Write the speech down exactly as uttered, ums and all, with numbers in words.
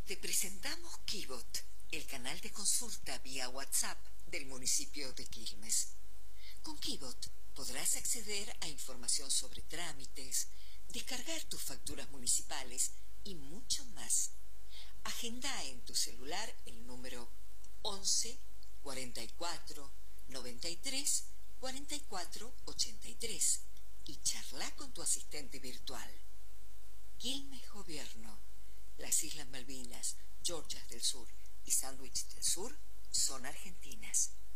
Te presentamos Kibot, el canal de consulta vía WhatsApp del municipio de Quilmes. Con Kibot podrás acceder a información sobre trámites, descargar tus facturas municipales y mucho más. Agenda en tu celular el número once cuarenta y cuatro noventa y tres cuarenta y cuatro ochenta y tres y charla con tu asistente virtual. Quilmes Gobierno. Las Islas Malvinas, Georgias del Sur y Sandwich del Sur son argentinas.